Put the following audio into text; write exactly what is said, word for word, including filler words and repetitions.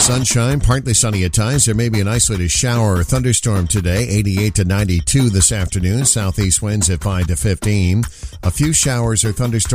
Sunshine, partly sunny at times. There may be an isolated shower or thunderstorm today. eighty-eight to ninety-two this afternoon. Southeast winds at five to fifteen. A few showers or thunderstorms